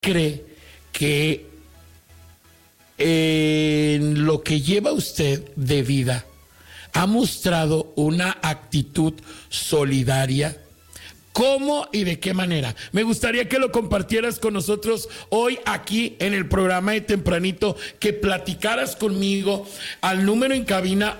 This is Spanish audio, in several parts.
cree que en lo que lleva usted de vida ha mostrado una actitud solidaria? ¿Cómo y de qué manera? Me gustaría que lo compartieras con nosotros hoy aquí en el programa de Tempranito, que platicaras conmigo al número en cabina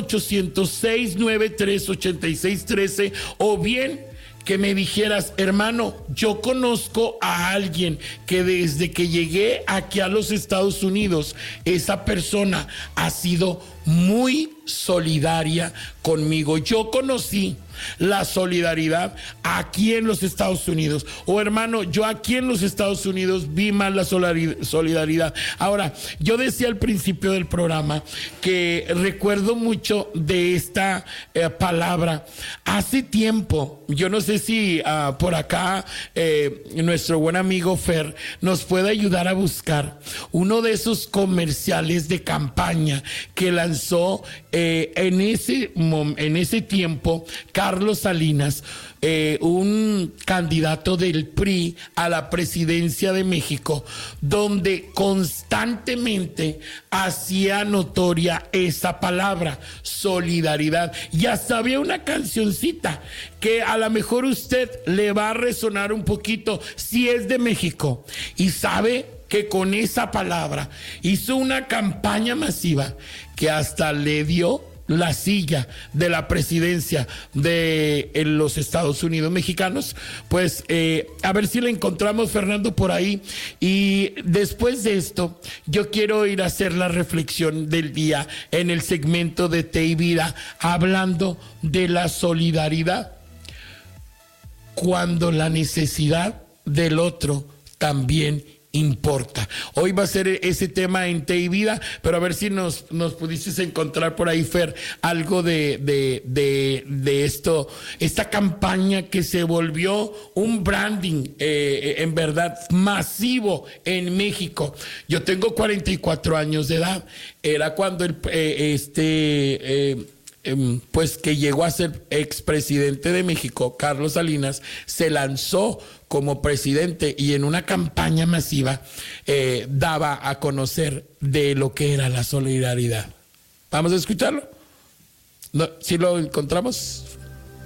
1-800-693-8613, o bien que me dijeras: hermano, yo conozco a alguien que desde que llegué aquí a los Estados Unidos, esa persona ha sido muy solidaria conmigo. Yo conocí la solidaridad aquí en los Estados Unidos. O hermano, yo aquí en los Estados Unidos vi más la solidaridad. Ahora, yo decía al principio del programa que recuerdo mucho de esta palabra. Hace tiempo, yo no sé si por acá nuestro buen amigo Fer nos puede ayudar a buscar uno de esos comerciales de campaña que lanzó en ese tiempo Carlos Salinas, un candidato del PRI a la presidencia de México, donde constantemente hacía notoria esa palabra, solidaridad. Y hasta había una cancioncita que a lo mejor usted le va a resonar un poquito si es de México y sabe que con esa palabra hizo una campaña masiva que hasta le dio la silla de la presidencia de los Estados Unidos mexicanos. Pues a ver si la encontramos, Fernando, por ahí. Y después de esto, yo quiero ir a hacer la reflexión del día en el segmento de Té y Vida, hablando de la solidaridad cuando la necesidad del otro también importa. Hoy va a ser ese tema en Té y Vida, pero a ver si nos pudiste encontrar por ahí, Fer, algo de esto, esta campaña que se volvió un branding en verdad masivo en México. Yo tengo 44 años de edad. Era cuando pues que llegó a ser expresidente de México, Carlos Salinas, se lanzó como presidente y en una campaña masiva daba a conocer de lo que era la solidaridad. Vamos a escucharlo. ¿Sí lo encontramos?